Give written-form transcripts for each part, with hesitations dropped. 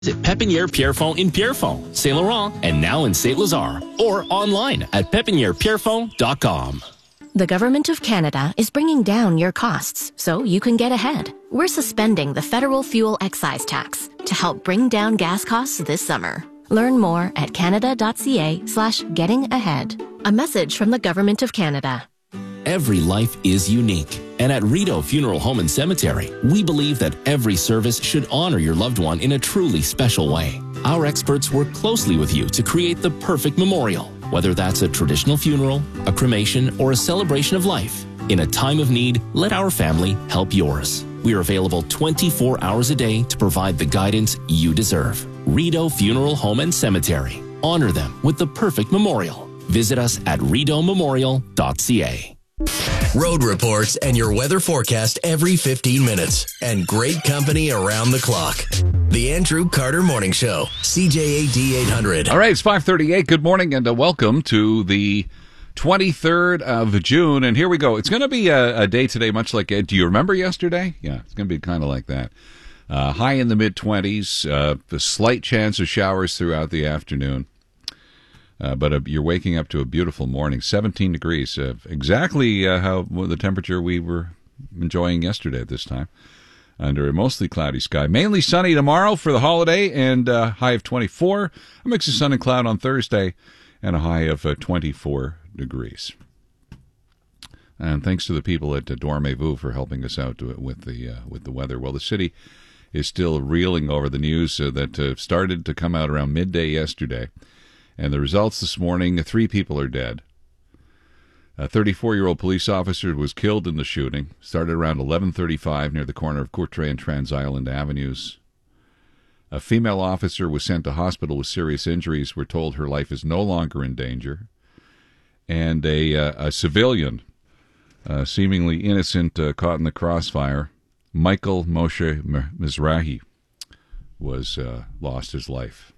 Visit Pépinière Pierrefonds in Pierrefonds, Saint Laurent, and now in Saint Lazare, or online at pépinièrepierrefonds.com. The Government of Canada is bringing down your costs so you can get ahead. We're suspending the federal fuel excise tax to help bring down gas costs this summer. Learn more at canada.ca/gettingahead. A message from the Government of Canada. Every life is unique, and at Rideau Funeral Home and Cemetery, we believe that every service should honor your loved one in a truly special way. Our experts work closely with you to create the perfect memorial, whether that's a traditional funeral, a cremation, or a celebration of life. In a time of need, let our family help yours. We are available 24 hours a day to provide the guidance you deserve. Rideau Funeral Home and Cemetery. Honor them with the perfect memorial. Visit us at rideaumemorial.ca. Road reports and your weather forecast every 15 minutes. And great company around the clock. The Andrew Carter Morning Show. CJAD 800. All right, it's 5:38. Good morning and welcome to the 23rd of June. And here we go. It's going to be a day today much like, do you remember yesterday? Yeah, it's going to be kind of like that. High in the mid-20s, a slight chance of showers throughout the afternoon. But you're waking up to a beautiful morning, 17 degrees, exactly how the temperature we were enjoying yesterday at this time, under a mostly cloudy sky. Mainly sunny tomorrow for the holiday, and high of 24. A mix of sun and cloud on Thursday, and a high of 24 degrees. And thanks to the people at Dormez-vous for helping us out with the weather. Well, the city is still reeling over the news that started to come out around midday yesterday. And the results this morning, 3 people are dead. A 34-year-old police officer was killed in the shooting. Started around 11:35 near the corner of Courtrai and Trans Island Avenues. A female officer was sent to hospital with serious injuries. We're told her life is no longer in danger. And a civilian, seemingly innocent, caught in the crossfire, Michael Moshe Mizrahi, was lost his life.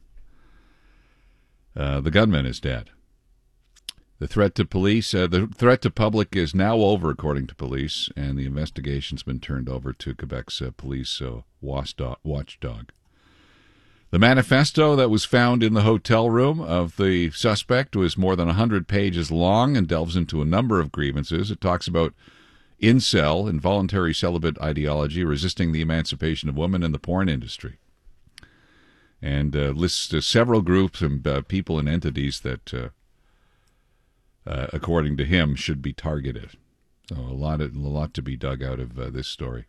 The gunman is dead. The threat to public is now over, according to police, and the investigation's been turned over to Quebec's police watchdog. The manifesto that was found in the hotel room of the suspect was more than 100 pages long and delves into a number of grievances. It talks about incel, involuntary celibate ideology, resisting the emancipation of women in the porn industry, and lists several groups and people and entities that, according to him, should be targeted. So a lot to be dug out of this story.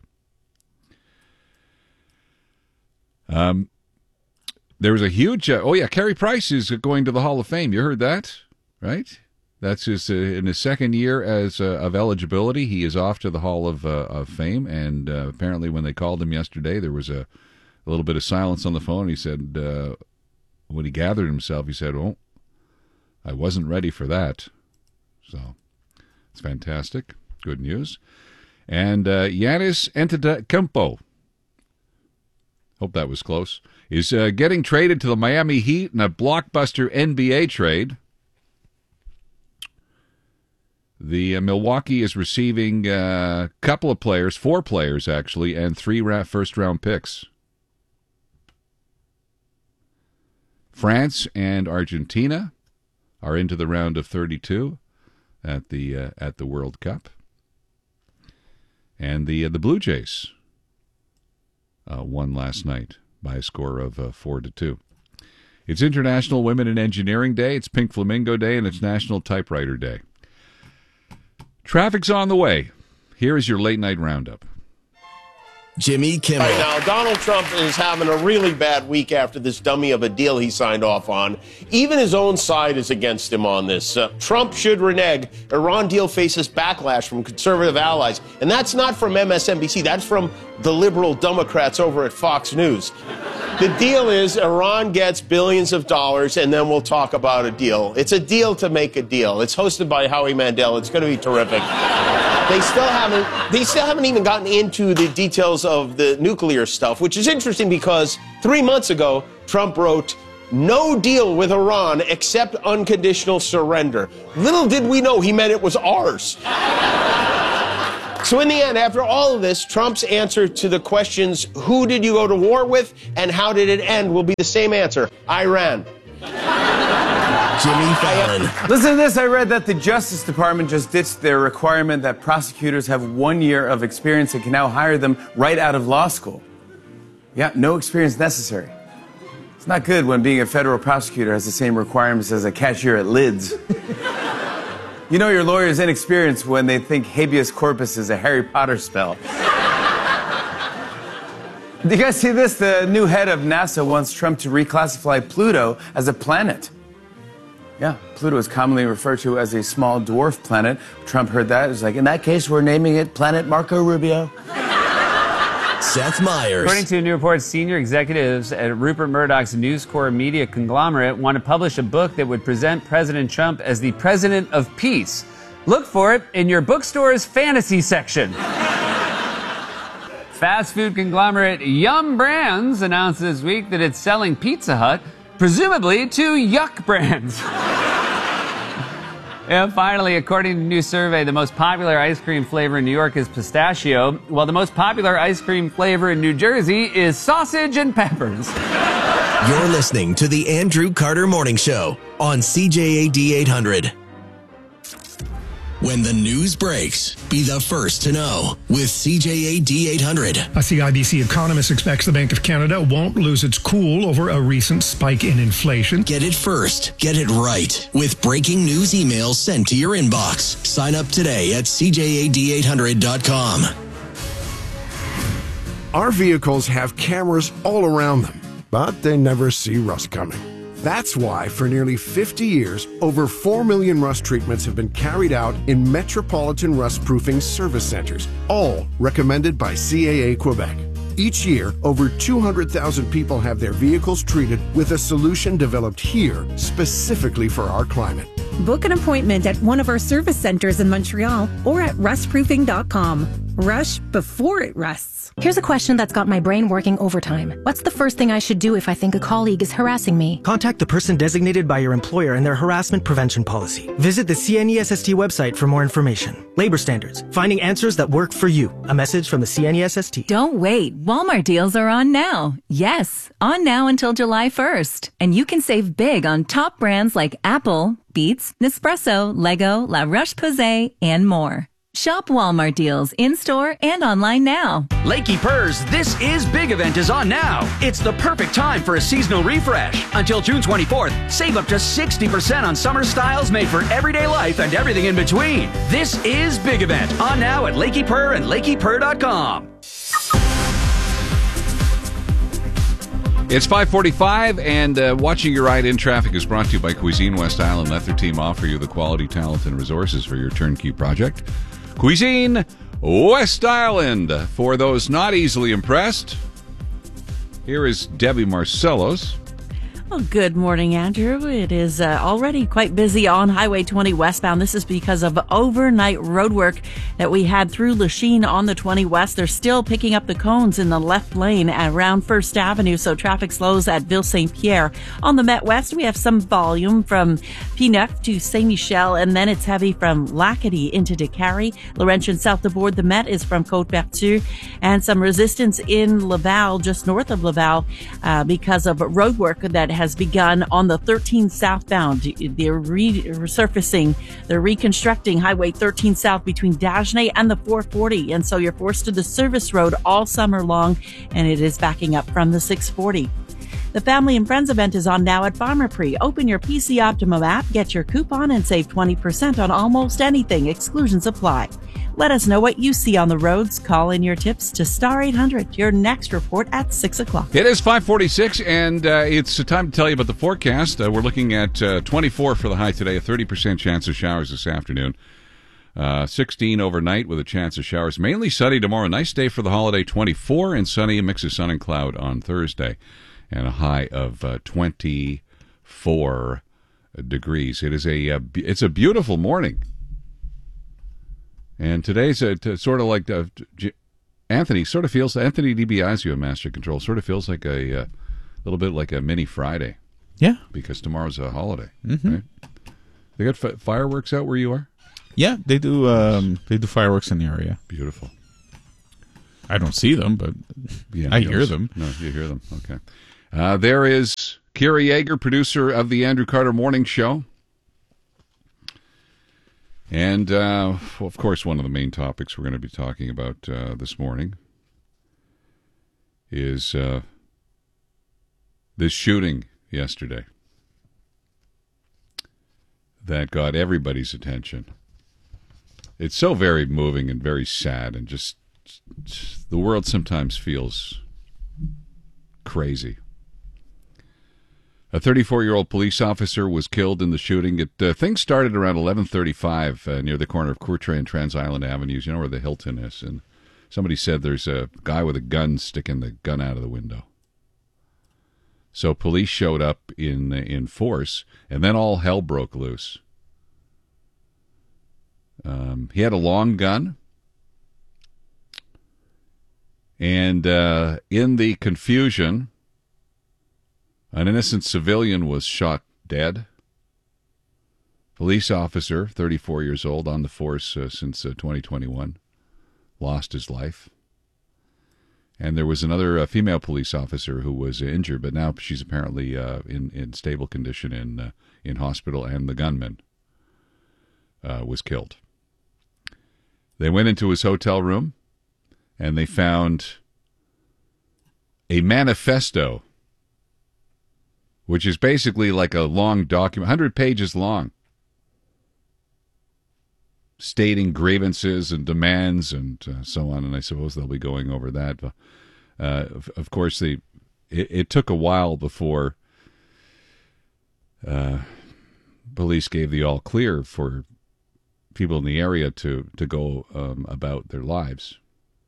There was a huge... Carey Price is going to the Hall of Fame. You heard that, right? That's in his second year of eligibility. He is off to the Hall of Fame, and apparently when they called him yesterday, there was a little bit of silence on the phone. He said, when he gathered himself, he said, "Oh, I wasn't ready for that." So it's fantastic. Good news. And Giannis Antetokounmpo, hope that was close, is getting traded to the Miami Heat in a blockbuster NBA trade. The Milwaukee is receiving a couple of players, 4 players actually, and 3 first-round picks. France and Argentina are into the round of 32 at the World Cup, and the Blue Jays won last night by a score of 4-2. It's International Women in Engineering Day. It's Pink Flamingo Day, and it's National Typewriter Day. Traffic's on the way. Here is your late night roundup. Jimmy Kimmel. Right now, Donald Trump is having a really bad week after this dummy of a deal he signed off on. Even his own side is against him on this. Trump should renege. Iran deal faces backlash from conservative allies. And that's not from MSNBC. That's from the liberal Democrats over at Fox News. The deal is Iran gets billions of dollars, and then we'll talk about a deal. It's a deal to make a deal. It's hosted by Howie Mandel. It's going to be terrific. They still haven't even gotten into the details of the nuclear stuff, which is interesting because 3 months ago, Trump wrote, "No deal with Iran except unconditional surrender." Little did we know he meant it was ours. So in the end, after all of this, Trump's answer to the questions, who did you go to war with and how did it end, will be the same answer: Iran. Jimmy Fallon. Listen to this. I read that the Justice Department just ditched their requirement that prosecutors have 1 year of experience and can now hire them right out of law school. Yeah, no experience necessary. It's not good when being a federal prosecutor has the same requirements as a cashier at Lids. You know your lawyer is inexperienced when they think habeas corpus is a Harry Potter spell. Do you guys see this? The new head of NASA wants Trump to reclassify Pluto as a planet. Yeah, Pluto is commonly referred to as a small dwarf planet. Trump heard that. It was like, in that case, we're naming it Planet Marco Rubio. Seth Meyers. According to a new report, senior executives at Rupert Murdoch's News Corp media conglomerate want to publish a book that would present President Trump as the president of peace. Look for it in your bookstore's fantasy section. Fast food conglomerate Yum Brands announced this week that it's selling Pizza Hut, presumably to Yuck Brands. And finally, according to a new survey, the most popular ice cream flavor in New York is pistachio, while the most popular ice cream flavor in New Jersey is sausage and peppers. You're listening to the Andrew Carter Morning Show on CJAD 800. When the news breaks, be the first to know with CJAD 800. A CIBC economist expects the Bank of Canada won't lose its cool over a recent spike in inflation. Get it first. Get it right. With breaking news emails sent to your inbox. Sign up today at CJAD800.com. Our vehicles have cameras all around them, but they never see rust coming. That's why, for nearly 50 years, over 4 million rust treatments have been carried out in metropolitan rust-proofing service centers, all recommended by CAA Quebec. Each year, over 200,000 people have their vehicles treated with a solution developed here specifically for our climate. Book an appointment at one of our service centers in Montreal or at rustproofing.com. Rush before it rusts. Here's a question that's got my brain working overtime. What's the first thing I should do if I think a colleague is harassing me? Contact the person designated by your employer and their harassment prevention policy. Visit the CNESST website for more information. Labor standards. Finding answers that work for you. A message from the CNESST. Don't wait. Walmart deals are on now. Yes, on now until July 1st. And you can save big on top brands like Apple, Beats, Nespresso, Lego, La Roche-Posay, and more. Shop Walmart deals in-store and online now. Lakey Purr's This Is Big event is on now. It's the perfect time for a seasonal refresh. Until June 24th, save up to 60% on summer styles made for everyday life and everything in between. This Is Big event on now at Lakey Purr and LakeyPurr.com. It's 5:45, and watching your ride in traffic is brought to you by Cuisine West Island. Let their team offer you the quality, talent, and resources for your turnkey project. Cuisine West Island. For those not easily impressed, here is Debbie Marcellos. Well, good morning, Andrew. It is already quite busy on Highway 20 westbound. This is because of overnight road work that we had through Lachine on the 20 West. They're still picking up the cones in the left lane around First Avenue, so traffic slows at Ville Saint-Pierre. On the Met West, we have some volume from P9 to Saint-Michel, and then it's heavy from Lacadie into Décarie. Laurentian south to board the Met is from Côte-Vertu, and some resistance in Laval, just north of Laval, because of road work that has begun on the 13 southbound. They're resurfacing, they're reconstructing Highway 13 south between Dagenais and the 440. And so you're forced to the service road all summer long, and it is backing up from the 640. The Family and Friends event is on now at Pharmaprix. Open your PC Optimum app, get your coupon, and save 20% on almost anything. Exclusions apply. Let us know what you see on the roads. Call in your tips to Star 800. Your next report at 6 o'clock. It is 5:46, and it's time to tell you about the forecast. We're looking at 24 for the high today, a 30% chance of showers this afternoon. 16 overnight with a chance of showers. Mainly sunny tomorrow. Nice day for the holiday. 24 and sunny, a mix of sun and cloud on Thursday. And a high of 24 degrees. It's a beautiful morning. And today's sort of like Anthony DiBiasio of Master Control sort of feels like a little bit like a mini Friday. Yeah, because tomorrow's a holiday. Mm-hmm. Right? They got fireworks out where you are? Yeah, they do. They do fireworks in the area. Beautiful. I don't see them, but I hear them. No, you hear them. Okay. There is Kira Yeager, producer of the Andrew Carter Morning Show. And, of course, one of the main topics we're going to be talking about this morning is this shooting yesterday that got everybody's attention. It's so very moving and very sad, and just the world sometimes feels crazy. A 34-year-old police officer was killed in the shooting. Things started around 11:35 near the corner of Courtrai and Trans Island Avenues. You know where the Hilton is, and somebody said there's a guy with a gun sticking the gun out of the window. So police showed up in force, and then all hell broke loose. He had a long gun, and in the confusion, an innocent civilian was shot dead. Police officer, 34 years old, on the force since 2021, lost his life. And there was another female police officer who was injured, but now she's apparently in stable condition in hospital, and the gunman was killed. They went into his hotel room, and they found a manifesto, which is basically like a long document, 100 pages long, stating grievances and demands and so on, and I suppose they'll be going over that. Of course, it took a while before police gave the all clear for people in the area to go about their lives,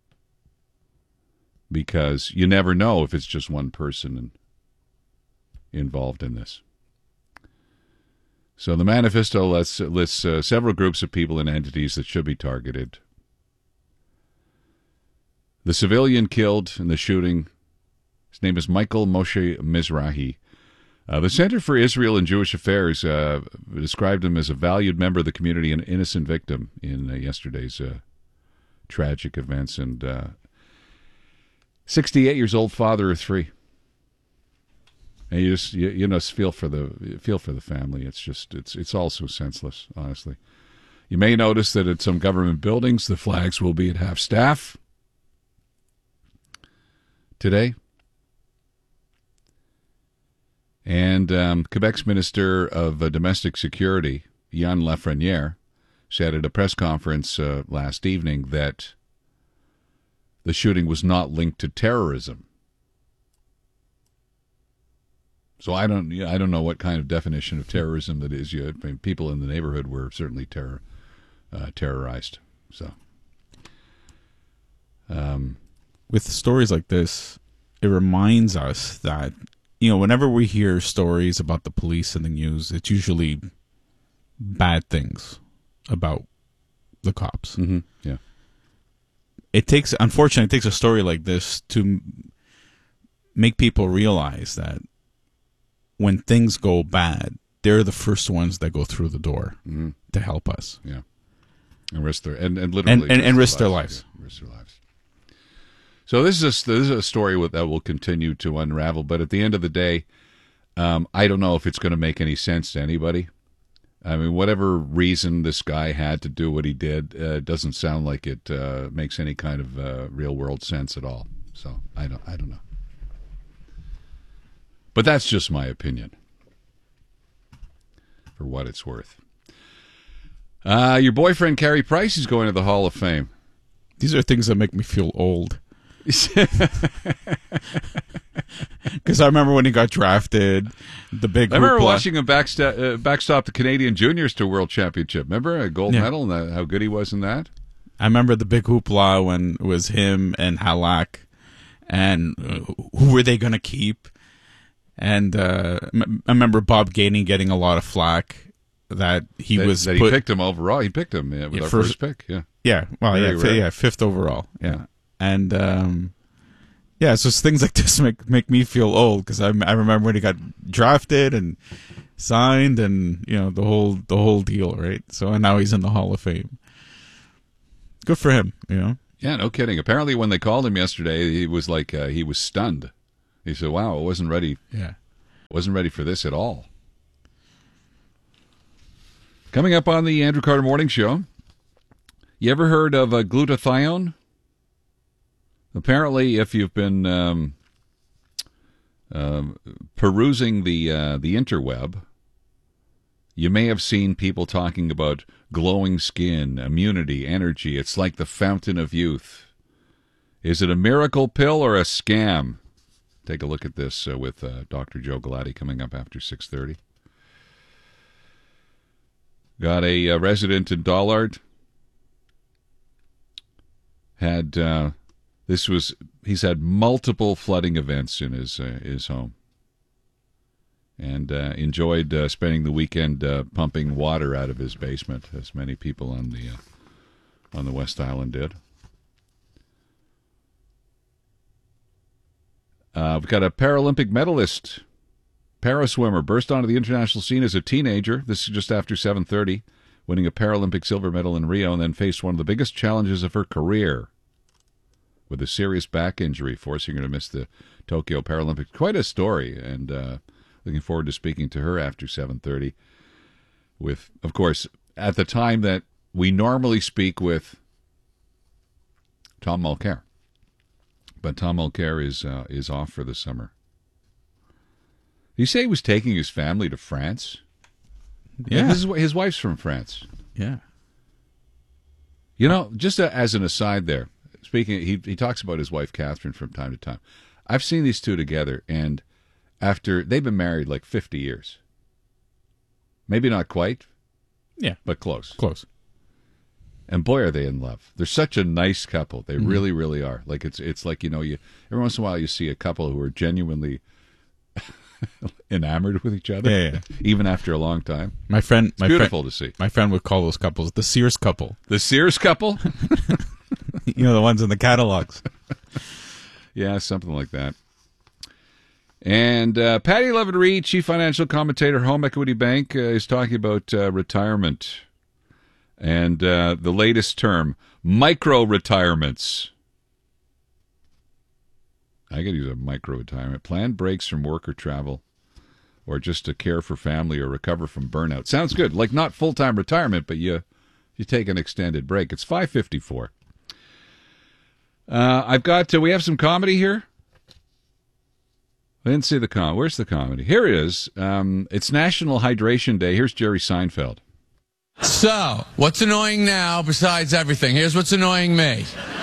because you never know if it's just one person involved in this. So the manifesto lists several groups of people and entities that should be targeted. The civilian killed in the shooting, his name is Michael Moshe Mizrahi. The Center for Israel and Jewish Affairs described him as a valued member of the community and innocent victim in yesterday's tragic events. And 68 years old, father of three. And you just feel for the family. It's all so senseless, honestly. You may notice that at some government buildings, the flags will be at half staff today. And Quebec's Minister of Domestic Security, Yann Lafrenière, said at a press conference last evening that the shooting was not linked to terrorism. So I don't know what kind of definition of terrorism that is. I mean, people in the neighborhood were certainly terrorized. So, with stories like this, it reminds us that, whenever we hear stories about the police in the news, it's usually bad things about the cops. Mm-hmm. Yeah. Unfortunately, it takes a story like this to make people realize that when things go bad, they're the first ones that go through the door to help us. Yeah. And risk their literally risk their lives. Yeah, risk their lives. So this is a story that will continue to unravel. But at the end of the day, I don't know if it's going to make any sense to anybody. I mean, whatever reason this guy had to do what he did, doesn't sound like it makes any kind of real world sense at all. So I don't know. But that's just my opinion, for what it's worth. Your boyfriend Carey Price is going to the Hall of Fame. These are things that make me feel old. Because I remember when he got drafted, the big. I remember watching him backstop the Canadian Juniors to World Championship. Remember a gold medal and how good he was in that. I remember the big hoopla when it was him and Halak, and who were they going to keep? And I remember Bob Gainey getting a lot of flack that he picked him overall. He picked him with our first pick. Yeah. Yeah. Well, fifth overall. Yeah. And so it's things like this make me feel old, because I remember when he got drafted, and signed, and the whole deal, right? So and now he's in the Hall of Fame. Good for him, Yeah, no kidding. Apparently, when they called him yesterday, he was like he was stunned. He said, "Wow, I wasn't ready. Yeah, wasn't ready for this at all." Coming up on the Andrew Carter Morning Show, you ever heard of glutathione? Apparently, if you've been perusing the interweb, you may have seen people talking about glowing skin, immunity, energy. It's like the fountain of youth. Is it a miracle pill or a scam? Take a look at this with Dr. Joe Galati coming up after 6:30. Got a resident in Dollard. He's had multiple flooding events in his home, and enjoyed spending the weekend pumping water out of his basement, as many people on the West Island did. We've got a Paralympic medalist, paraswimmer, burst onto the international scene as a teenager. This is just after 7:30, winning a Paralympic silver medal in Rio, and then faced one of the biggest challenges of her career with a serious back injury, forcing her to miss the Tokyo Paralympics. Quite a story, and looking forward to speaking to her after 7:30 with, of course, at the time that we normally speak with Tom Mulcair. But Tom Mulcair is off for the summer. Did you say he was taking his family to France? Yeah. His wife's from France. Yeah. Just as an aside there, speaking, he talks about his wife, Catherine, from time to time. I've seen these two together, and after they've been married like 50 years. Maybe not quite. Yeah. But close. Close. And boy, are they in love. They're such a nice couple. They really, really are. Like it's like, you every once in a while you see a couple who are genuinely enamored with each other. Yeah. Even after a long time. It's beautiful to see. My friend would call those couples the Sears couple. The Sears couple? The ones in the catalogs. Yeah, something like that. And Patty Levin-Reed, chief financial commentator, Home Equity Bank, is talking about retirement. And the latest term, micro-retirements. I could use a micro-retirement. Planned breaks from work or travel, or just to care for family or recover from burnout. Sounds good. Like not full-time retirement, but you take an extended break. It's 5:54. We have some comedy here. I didn't see the comedy. Where's the comedy? Here it is. It's National Hydration Day. Here's Jerry Seinfeld. So, what's annoying now besides everything? Here's what's annoying me.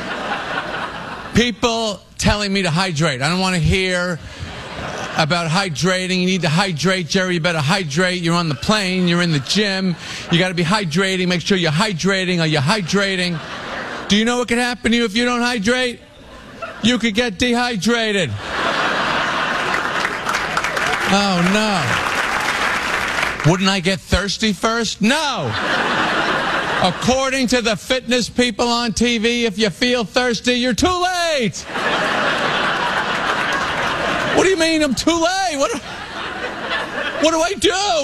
People telling me to hydrate. I don't want to hear about hydrating. You need to hydrate, Jerry. You better hydrate. You're on the plane. You're in the gym. You got to be hydrating. Make sure you're hydrating. Are you hydrating? Do you know what could happen to you if you don't hydrate? You could get dehydrated. Oh, no. Wouldn't I get thirsty first? No. According to the fitness people on TV, if you feel thirsty, you're too late. What do you mean I'm too late? What do I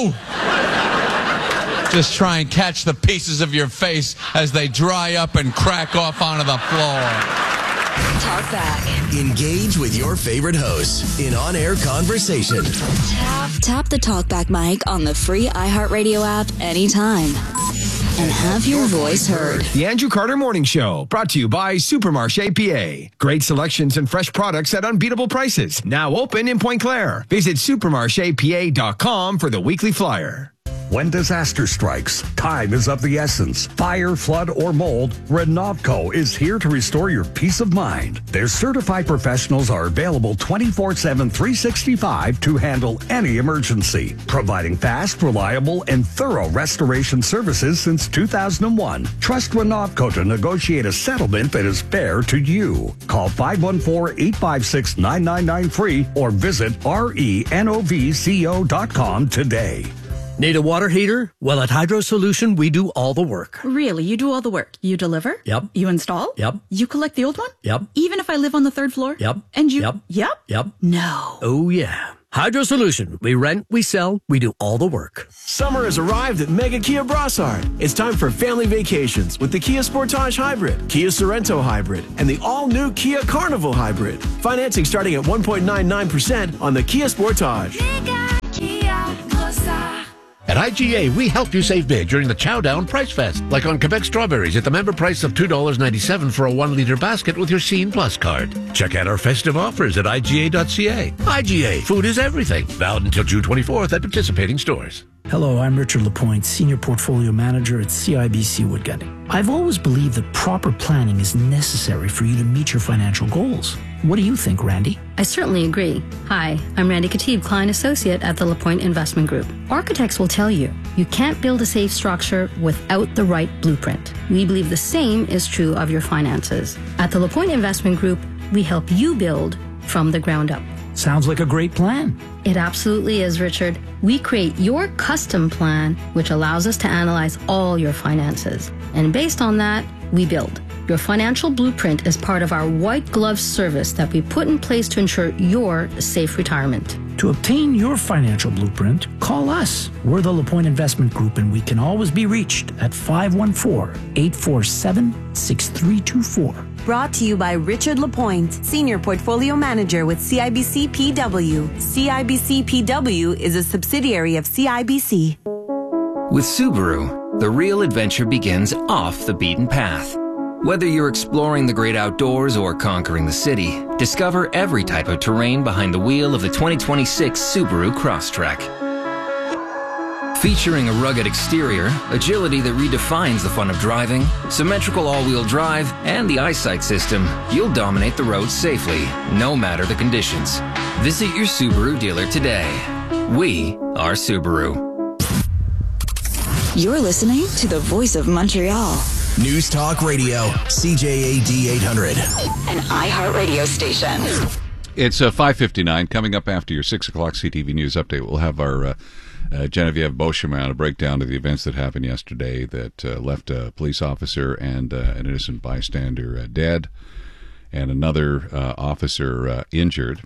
do? Just try and catch the pieces of your face as they dry up and crack off onto the floor. Talk back. Engage with your favorite hosts in on-air conversation. Tap the TalkBack mic on the free iHeartRadio app anytime. And have your voice heard. The Andrew Carter Morning Show, brought to you by Supermarché PA. Great selections and fresh products at unbeatable prices. Now open in Point Claire. Visit supermarchepa.com for the weekly flyer. When disaster strikes, time is of the essence. Fire, flood, or mold, Renovco is here to restore your peace of mind. Their certified professionals are available 24/7, 365 to handle any emergency, providing fast, reliable, and thorough restoration services since 2001. Trust Renovco to negotiate a settlement that is fair to you. Call 514-856-9993 or visit renovco.com today. Need a water heater? Well, at Hydro Solution, we do all the work. Really? You do all the work? You deliver? Yep. You install? Yep. You collect the old one? Yep. Even if I live on the 3rd floor? Yep. And you? Yep. Yep? Yep. No. Oh, yeah. Hydro Solution. We rent, we sell, we do all the work. Summer has arrived at Mega Kia Brossard. It's time for family vacations with the Kia Sportage Hybrid, Kia Sorento Hybrid, and the all-new Kia Carnival Hybrid. Financing starting at 1.99% on the Kia Sportage. At IGA, we help you save big during the Chowdown Price Fest, like on Quebec strawberries at the member price of $2.97 for a 1-liter basket with your Scene Plus card. Check out our festive offers at IGA.ca. IGA, food is everything. Valid until June 24th at participating stores. Hello, I'm Richard Lapointe, Senior Portfolio Manager at CIBC Woodgundy. I've always believed that proper planning is necessary for you to meet your financial goals. What do you think, Randy? I certainly agree. Hi, I'm Randy Katib, Client Associate at the LaPointe Investment Group. Architects will tell you, you can't build a safe structure without the right blueprint. We believe the same is true of your finances. At the LaPointe Investment Group, we help you build from the ground up. Sounds like a great plan. It absolutely is, Richard. We create your custom plan, which allows us to analyze all your finances. And based on that, we build. Your financial blueprint is part of our white glove service that we put in place to ensure your safe retirement. To obtain your financial blueprint, call us. We're the LaPointe Investment Group, and we can always be reached at 514-847-6324. Brought to you by Richard Lapointe, Senior Portfolio Manager with CIBC PW. CIBC PW is a subsidiary of CIBC. With Subaru, the real adventure begins off the beaten path. Whether you're exploring the great outdoors or conquering the city, discover every type of terrain behind the wheel of the 2026 Subaru Crosstrek. Featuring a rugged exterior, agility that redefines the fun of driving, symmetrical all-wheel drive, and the eyesight system, you'll dominate the roads safely, no matter the conditions. Visit your Subaru dealer today. We are Subaru. You're listening to the Voice of Montreal. News Talk Radio, CJAD 800. An iHeartRadio station. It's 5:59. Coming up after your 6 o'clock CTV News update, we'll have our Genevieve Beauchemin on a breakdown of the events that happened yesterday that left a police officer and an innocent bystander dead and another officer injured.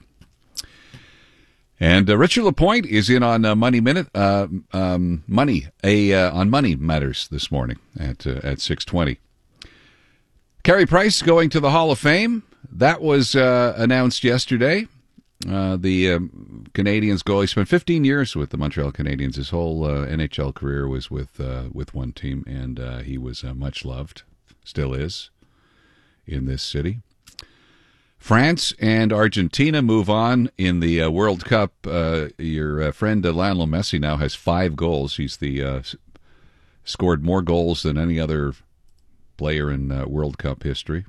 And Richard Lapointe is in on Money Minute, on Money Matters this morning at 6:20. Carey Price going to the Hall of Fame. That was announced yesterday. The Canadiens goalie spent 15 years with the Montreal Canadiens. His whole NHL career was with one team, and he was much loved, still is, in this city. France and Argentina move on in the World Cup. Your friend Lionel Messi now has 5 goals. He's scored more goals than any other player in World Cup history.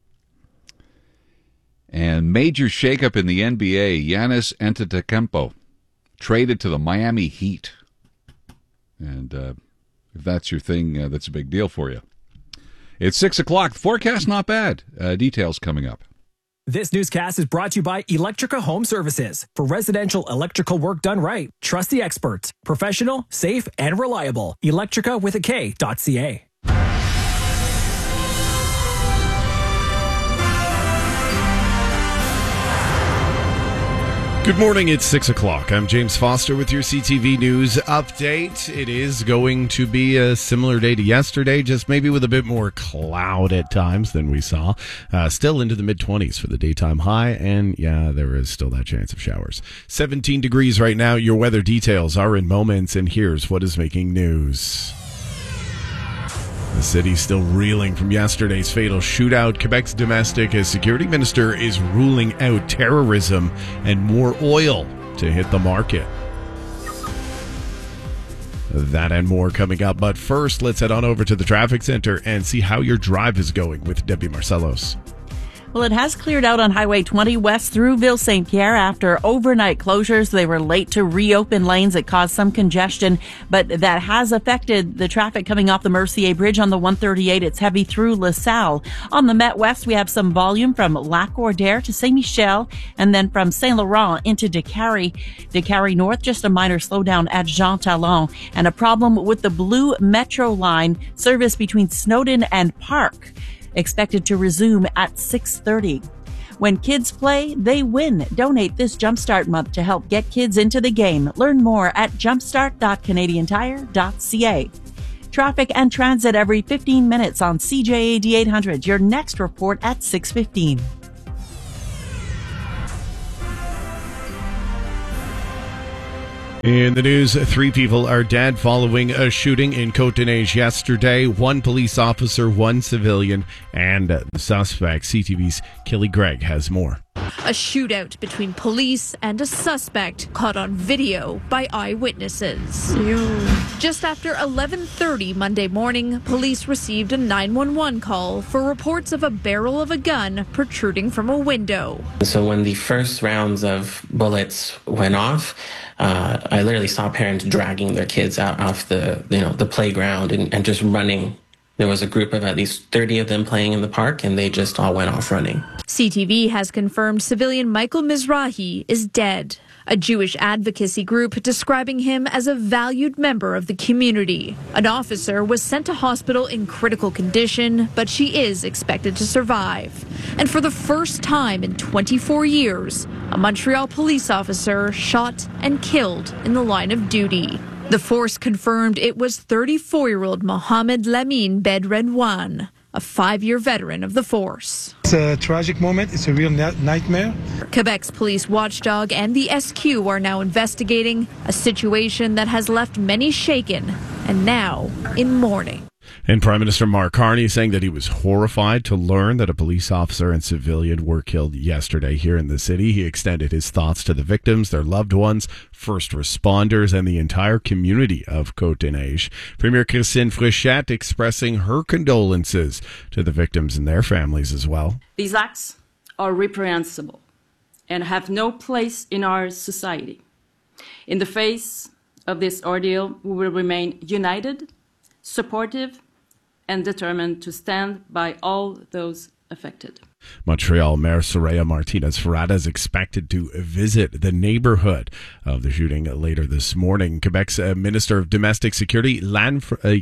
And major shakeup in the NBA. Giannis Antetokounmpo traded to the Miami Heat. And if that's your thing, that's a big deal for you. It's 6 o'clock. The forecast, not bad. Details coming up. This newscast is brought to you by Electrica Home Services. For residential electrical work done right, trust the experts. Professional, safe, and reliable. Electrica with a K.ca. Good morning, it's 6 o'clock. I'm James Foster with your CTV News update. It is going to be a similar day to yesterday, just maybe with a bit more cloud at times than we saw. Still into the mid-20s for the daytime high, and yeah, there is still that chance of showers. 17 degrees right now. Your weather details are in moments, and here's what is making news. The city's still reeling from yesterday's fatal shootout. Quebec's domestic security minister is ruling out terrorism and more oil to hit the market. That and more coming up. But first, let's head on over to the traffic center and see how your drive is going with Debbie Marcellos. Well, it has cleared out on Highway 20 west through Ville-Saint-Pierre after overnight closures. They were late to reopen lanes. It caused some congestion, but that has affected the traffic coming off the Mercier Bridge on the 138. It's heavy through LaSalle. On the Met West, we have some volume from Lac-Cordaire to Saint-Michel, and then from Saint-Laurent into Décarie. Décarie North, just a minor slowdown at Jean Talon, and a problem with the Blue Metro line service between Snowden and Park. Expected to resume at 6:30. When kids play, they win. Donate this Jumpstart month to help get kids into the game. Learn more at jumpstart.canadiantire.ca. Traffic and transit every 15 minutes on CJAD 800. Your next report at 6:15. In the news, 3 people are dead following a shooting in Côte-des-Neiges yesterday. 1 police officer, 1 civilian, and the suspect. CTV's Kelly Gregg has more. A shootout between police and a suspect caught on video by eyewitnesses. Just after 11:30 Monday morning, police received a 911 call for reports of a barrel of a gun protruding from a window. So when the first rounds of bullets went off, I literally saw parents dragging their kids out off the playground and just running. There was a group of at least 30 of them playing in the park, and they just all went off running. CTV has confirmed civilian Michael Mizrahi is dead. A Jewish advocacy group describing him as a valued member of the community. An officer was sent to hospital in critical condition, but she is expected to survive. And for the first time in 24 years, a Montreal police officer shot and killed in the line of duty. The force confirmed it was 34-year-old Mohamed Lamine Bedredouane, a 5-year veteran of the force. It's a tragic moment. It's a real nightmare. Quebec's police watchdog and the SQ are now investigating a situation that has left many shaken and now in mourning. And Prime Minister Mark Carney saying that he was horrified to learn that a police officer and civilian were killed yesterday here in the city. He extended his thoughts to the victims, their loved ones, first responders, and the entire community of Côte-des-Neiges. Premier Christine Fréchette expressing her condolences to the victims and their families as well. These acts are reprehensible and have no place in our society. In the face of this ordeal, we will remain united, supportive, and determined to stand by all those affected. Montreal Mayor Soraya Martinez-Ferrada is expected to visit the neighborhood of the shooting later this morning. Quebec's Minister of Domestic Security, Yann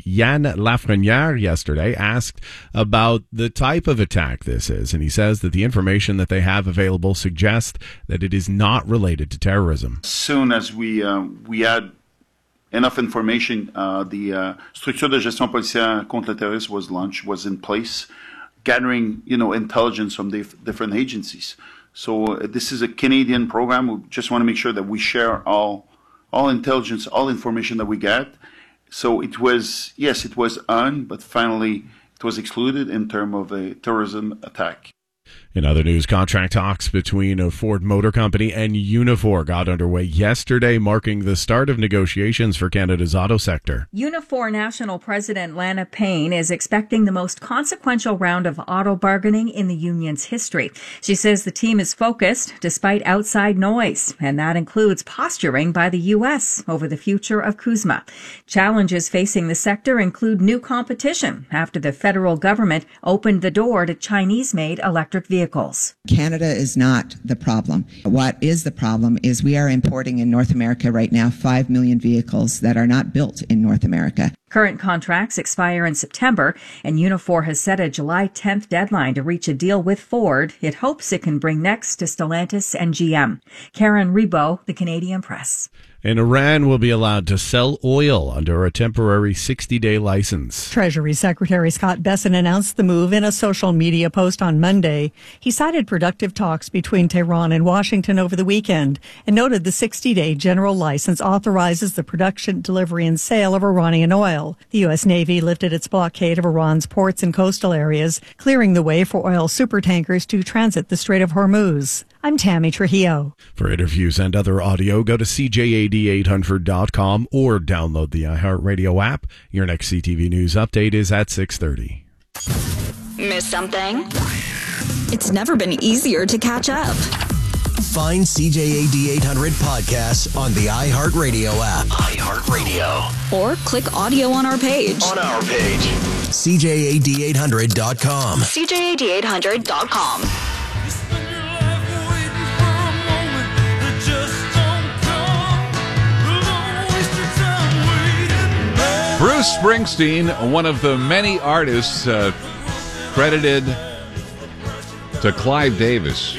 Lafrenière, yesterday asked about the type of attack this is, and he says that the information that they have available suggests that it is not related to terrorism. As soon as we had enough information, the Structure de Gestion Policière contre le Terrorisme was launched, was in place, gathering, intelligence from different agencies. So this is a Canadian program. We just want to make sure that we share all intelligence, all information that we get. So it was on, but finally it was excluded in terms of a terrorism attack. In other news, contract talks between a Ford Motor Company and Unifor got underway yesterday, marking the start of negotiations for Canada's auto sector. Unifor National President Lana Payne is expecting the most consequential round of auto bargaining in the union's history. She says the team is focused despite outside noise, and that includes posturing by the U.S. over the future of CUSMA. Challenges facing the sector include new competition after the federal government opened the door to Chinese-made electric vehicles. Canada is not the problem. What is the problem is we are importing in North America right now 5 million vehicles that are not built in North America. Current contracts expire in September, and Unifor has set a July 10th deadline to reach a deal with Ford. It hopes it can bring next to Stellantis and GM. Karen Rebo, The Canadian Press. And Iran will be allowed to sell oil under a temporary 60-day license. Treasury Secretary Scott Bessent announced the move in a social media post on Monday. He cited productive talks between Tehran and Washington over the weekend and noted the 60-day general license authorizes the production, delivery, and sale of Iranian oil. The U.S. Navy lifted its blockade of Iran's ports and coastal areas, clearing the way for oil supertankers to transit the Strait of Hormuz. I'm Tammy Trujillo. For interviews and other audio, go to CJAD800.com or download the iHeartRadio app. Your next CTV News update is at 6:30. Miss something? It's never been easier to catch up. Find CJAD 800 podcasts on the iHeartRadio app. iHeartRadio. Or click audio on our page. CJAD800.com. CJAD800.com. Bruce Springsteen, one of the many artists credited to Clive Davis.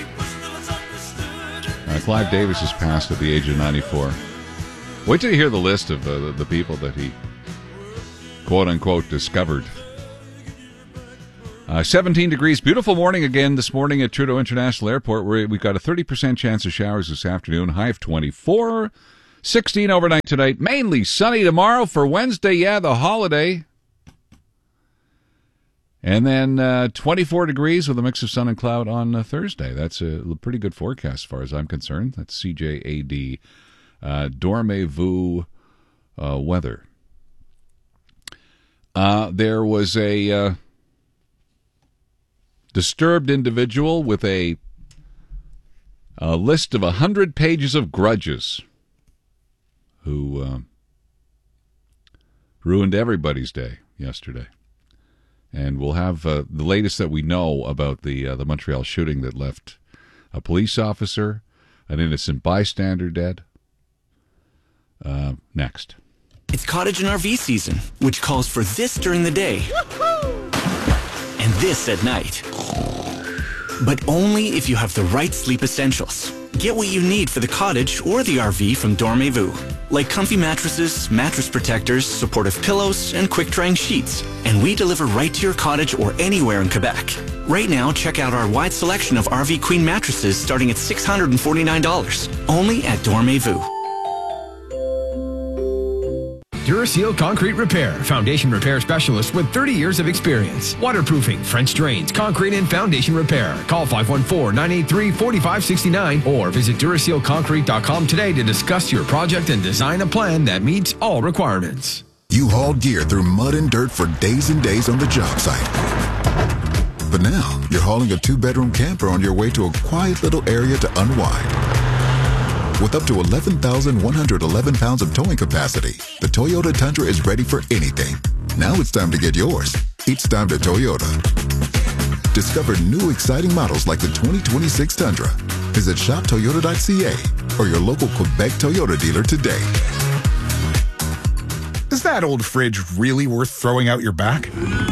Clive Davis has passed at the age of 94. Wait till you hear the list of the people that he, quote-unquote, discovered. 17 degrees. Beautiful morning again this morning at Trudeau International Airport, where we've got a 30% chance of showers this afternoon. High of 24. 16 overnight tonight. Mainly sunny tomorrow for Wednesday. Yeah, the holiday. And then 24 degrees with a mix of sun and cloud on Thursday. That's a pretty good forecast as far as I'm concerned. That's CJAD Dormez-vous weather. There was a disturbed individual with a list of 100 pages of grudges who ruined everybody's day yesterday. And we'll have the latest that we know about the Montreal shooting that left a police officer, an innocent bystander dead. Next. It's cottage and RV season, which calls for this during the day and this at night. But only if you have the right sleep essentials. Get what you need for the cottage or the RV from Dormez-vous, like comfy mattresses, mattress protectors, supportive pillows, and quick-drying sheets. And we deliver right to your cottage or anywhere in Quebec. Right now, check out our wide selection of RV Queen mattresses starting at $649, only at Dormez-vous. Duraseal Concrete Repair, foundation repair specialist with 30 years of experience. Waterproofing, French drains, concrete and foundation repair. Call 514-983-4569 or visit DurasealConcrete.com today to discuss your project and design a plan that meets all requirements. You hauled gear through mud and dirt for days and days on the job site. But now, you're hauling a 2-bedroom camper on your way to a quiet little area to unwind. With up to 11,111 pounds of towing capacity, the Toyota Tundra is ready for anything. Now it's time to get yours. It's time to Toyota. Discover new exciting models like the 2026 Tundra. Visit shoptoyota.ca or your local Quebec Toyota dealer today. Is that old fridge really worth throwing out your back?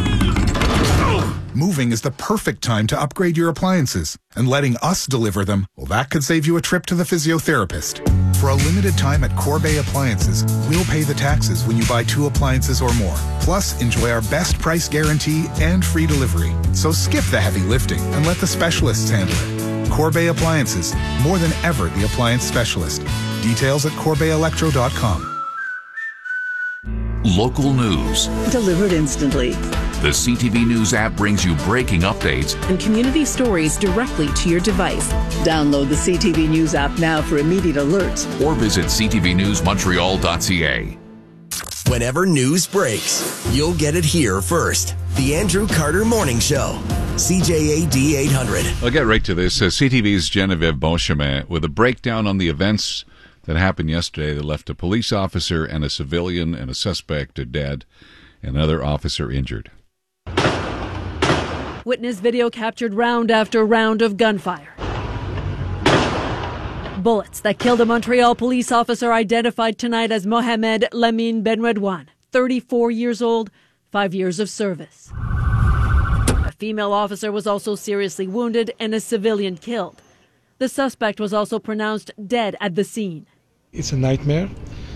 Moving is the perfect time to upgrade your appliances, and letting us deliver them, well, that could save you a trip to the physiotherapist. For a limited time at Corbeil Appliances, we'll pay the taxes when you buy 2 appliances or more. Plus, enjoy our best price guarantee and free delivery. So skip the heavy lifting and let the specialists handle it. Corbeil Appliances, more than ever the appliance specialist. Details at CorbeilElectro.com. Local news. Delivered instantly. The CTV News app brings you breaking updates and community stories directly to your device. Download the CTV News app now for immediate alerts. Or visit ctvnewsmontreal.ca. Whenever news breaks, you'll get it here first. The Andrew Carter Morning Show. CJAD 800. I'll get right to this. CTV's Genevieve Beauchemin with a breakdown on the events that happened yesterday that left a police officer and a civilian and a suspect dead and another officer injured. Witness video captured round after round of gunfire. Bullets that killed a Montreal police officer identified tonight as Mohamed Lamine Benredouane, 34 years old, 5 years of service. A female officer was also seriously wounded and a civilian killed. The suspect was also pronounced dead at the scene. It's a nightmare,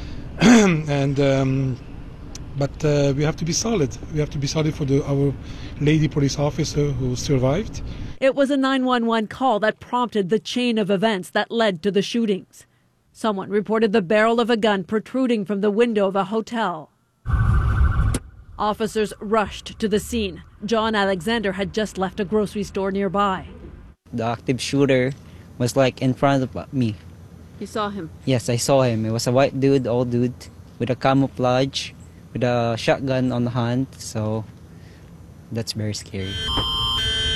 but we have to be solid. We have to be solid for our lady police officer who survived. It was a 911 call that prompted the chain of events that led to the shootings. Someone reported the barrel of a gun protruding from the window of a hotel. Officers rushed to the scene. John Alexander had just left a grocery store nearby. The active shooter was like in front of me. You saw him? Yes, I saw him. It was a white dude, old dude, with a camouflage, with a shotgun on the hand, so that's very scary.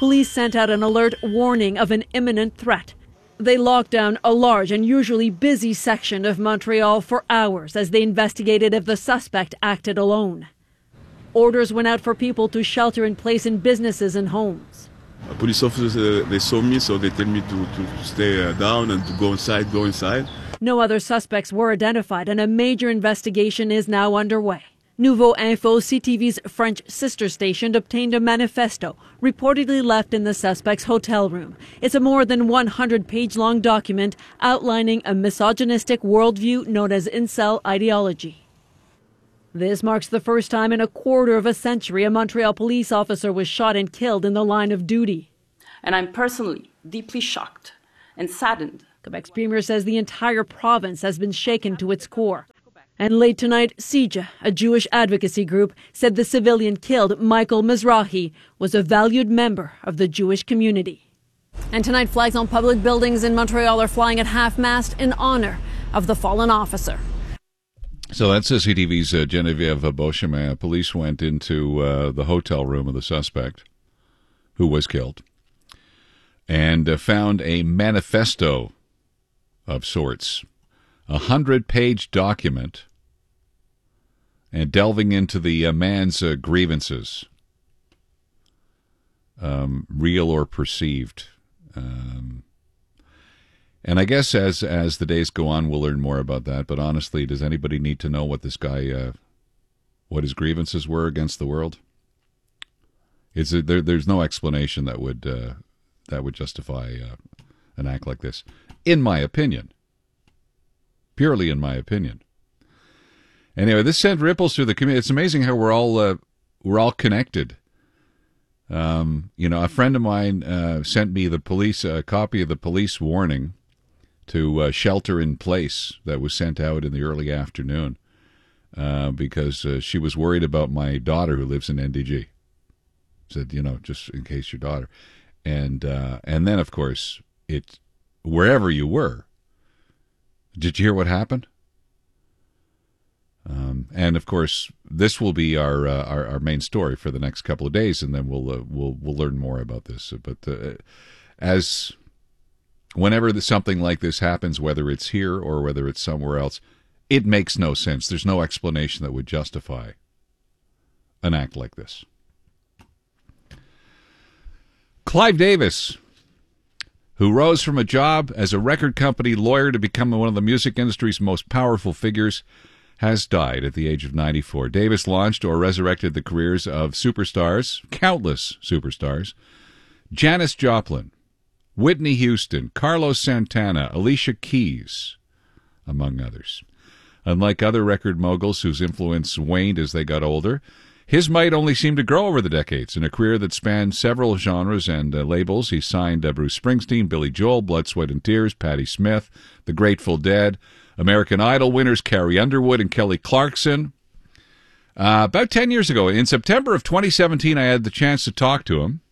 Police sent out an alert warning of an imminent threat. They locked down a large and usually busy section of Montreal for hours as they investigated if the suspect acted alone. Orders went out for people to shelter in place in businesses and homes. Police officers, they saw me, so they tell me to stay down and to go inside. No other suspects were identified, and a major investigation is now underway. Nouveau Info, CTV's French sister station, obtained a manifesto reportedly left in the suspect's hotel room. It's a more than 100-page-long document outlining a misogynistic worldview known as incel ideology. This marks the first time in a quarter of a century a Montreal police officer was shot and killed in the line of duty. And I'm personally deeply shocked and saddened. Quebec's premier says the entire province has been shaken to its core. And late tonight, CIJA, a Jewish advocacy group, said the civilian killed, Michael Mizrahi, was a valued member of the Jewish community. And tonight, flags on public buildings in Montreal are flying at half-mast in honor of the fallen officer. So that's CTV's Genevieve Beauchemin. Police went into the hotel room of the suspect, who was killed, and found a manifesto of sorts, a 100-page document, and delving into the man's grievances, real or perceived. And I guess as the days go on, we'll learn more about that. But honestly, does anybody need to know what this guy, what his grievances were against the world? There's no explanation that would justify an act like this, in my opinion. Purely in my opinion. Anyway, this sent ripples through the community. It's amazing how we're all connected. A friend of mine sent me a copy of the police warning to shelter in place that was sent out in the early afternoon because she was worried about my daughter who lives in NDG. Said, just in case your daughter. And then, of course, wherever you were. Did you hear what happened? And of course, this will be our main story for the next couple of days, and then we'll learn more about this. But as whenever something like this happens, whether it's here or whether it's somewhere else, it makes no sense. There's no explanation that would justify an act like this. Clive Davis, who rose from a job as a record company lawyer to become one of the music industry's most powerful figures, has died at the age of 94. Davis launched or resurrected the careers of superstars, countless superstars, Janis Joplin, Whitney Houston, Carlos Santana, Alicia Keys, among others. Unlike other record moguls whose influence waned as they got older, his might only seemed to grow over the decades. In a career that spanned several genres and labels, he signed Bruce Springsteen, Billy Joel, Blood, Sweat and Tears, Patti Smith, The Grateful Dead, American Idol winners Carrie Underwood and Kelly Clarkson. About 10 years ago, in September of 2017, I had the chance to talk to him,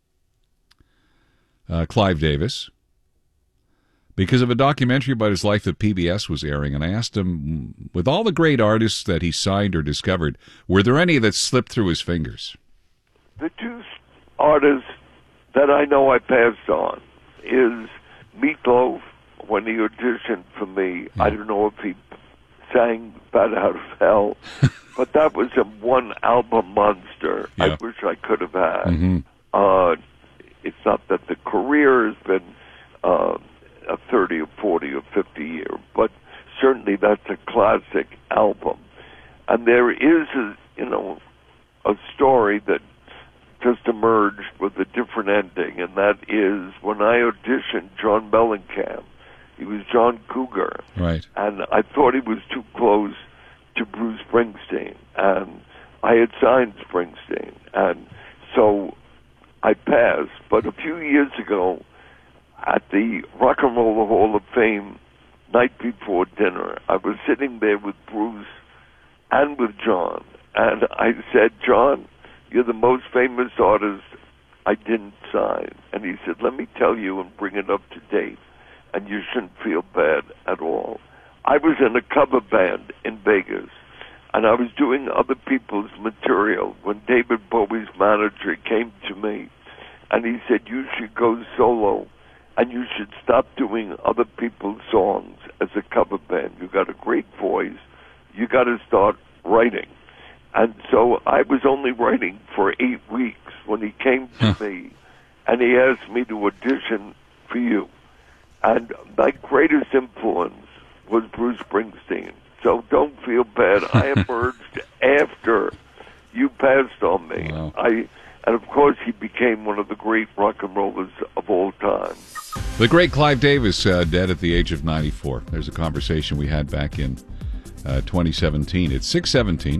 Clive Davis, because of a documentary about his life that PBS was airing, and I asked him, with all the great artists that he signed or discovered, were there any that slipped through his fingers? The two artists that I know I passed on is Meatloaf. When he auditioned for me, I don't know if he sang Bat Out of Hell, but that was a one-album monster I wish I could have had. Mm-hmm. It's not that the career has been a 30 or 40 or 50 year, but certainly that's a classic album. And there is a story that just emerged with a different ending, and that is when I auditioned John Mellencamp. He was John Cougar. Right. And I thought he was too close to Bruce Springsteen. And I had signed Springsteen. And so I passed. But a few years ago, at the Rock and Roll Hall of Fame night before dinner, I was sitting there with Bruce and with John. And I said, John, you're the most famous artist I didn't sign. And he said, let me tell you and bring it up to date. And you shouldn't feel bad at all. I was in a cover band in Vegas, and I was doing other people's material when David Bowie's manager came to me and he said, you should go solo, and you should stop doing other people's songs as a cover band. You got a great voice. You got to start writing. And so I was only writing for 8 weeks when he came to me, and he asked me to audition for you. And my greatest influence was Bruce Springsteen. So don't feel bad. I emerged after you passed on me. Wow. And of course, he became one of the great rock and rollers of all time. The great Clive Davis, dead at the age of 94. There's a conversation we had back in 2017. It's 6:17.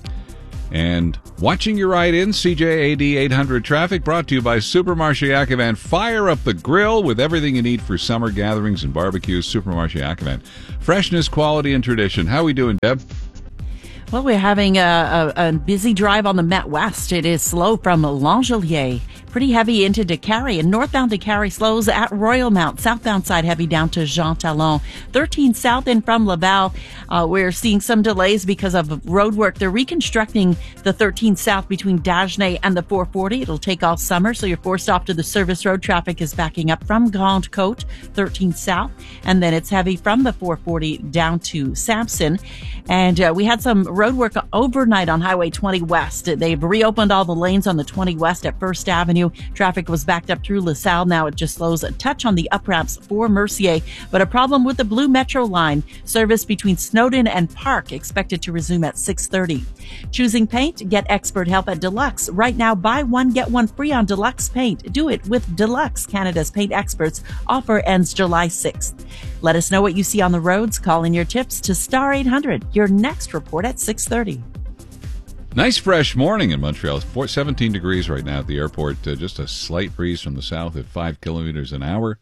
And watching your ride in, CJAD 800 traffic, brought to you by Supermarché Ackevan. Fire up the grill with everything you need for summer gatherings and barbecues. Supermarché Ackevan. Freshness, quality, and tradition. How are we doing, Deb? Well, we're having a busy drive on the Met West. It is slow from Langelier, pretty heavy into Décarie, and northbound Décarie slows at Royal Mount. Southbound side heavy down to Jean Talon. 13 south in from Laval. We're seeing some delays because of road work. They're reconstructing the 13 south between Dagenais and the 440. It'll take all summer, so you're forced off to the service road. Traffic is backing up from Grande Côte, 13 south, and then it's heavy from the 440 down to Sampson. And we had some road work overnight on Highway 20 West. They've reopened all the lanes on the 20 West at First Avenue. Traffic was backed up through LaSalle. Now it just slows a touch on the up ramps for Mercier. But a problem with the Blue Metro line. Service between Snowden and Park expected to resume at 6:30. Choosing paint? Get expert help at Deluxe. Right now, buy one, get one free on Deluxe paint. Do it with Deluxe, Canada's paint experts. Offer ends July 6th. Let us know what you see on the roads. Call in your tips to Star 800. Your next report at 6:30. Nice fresh morning in Montreal. 17 degrees right now at the airport. Just a slight breeze from the south at 5 kilometers an hour.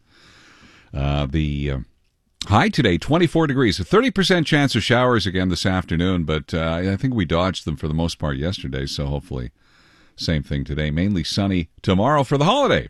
The high today, 24 degrees. A 30% chance of showers again this afternoon, but I think we dodged them for the most part yesterday, so hopefully same thing today. Mainly sunny tomorrow for the holiday.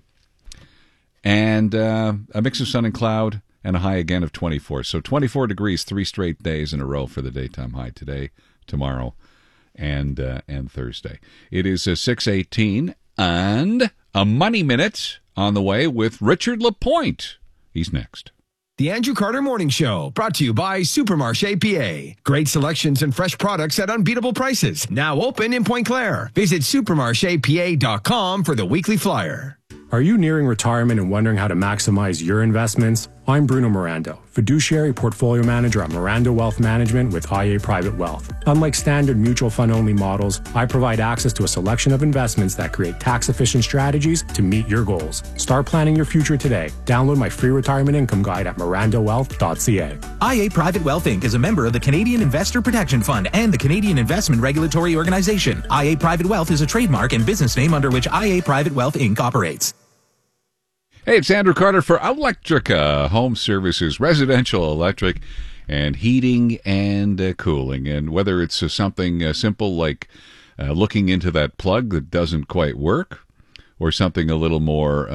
And a mix of sun and cloud and a high again of 24. So 24 degrees, 3 straight days in a row for the daytime high today, tomorrow, and Thursday. It is 6:18 and a Money Minute on the way with Richard Lapointe. He's next. The Andrew Carter Morning Show, brought to you by Supermarché PA. Great selections and fresh products at unbeatable prices. Now open in Pointe Claire. Visit supermarchepa.com for the weekly flyer. Are you nearing retirement and wondering how to maximize your investments? I'm Bruno Mirando, fiduciary portfolio manager at Mirando Wealth Management with IA Private Wealth. Unlike standard mutual fund-only models, I provide access to a selection of investments that create tax-efficient strategies to meet your goals. Start planning your future today. Download my free retirement income guide at mirandowealth.ca. IA Private Wealth Inc. is a member of the Canadian Investor Protection Fund and the Canadian Investment Regulatory Organization. IA Private Wealth is a trademark and business name under which IA Private Wealth Inc. operates. Hey, it's Andrew Carter for Electrica Home Services, residential electric and heating and cooling. And whether it's something simple like looking into that plug that doesn't quite work, or something a little more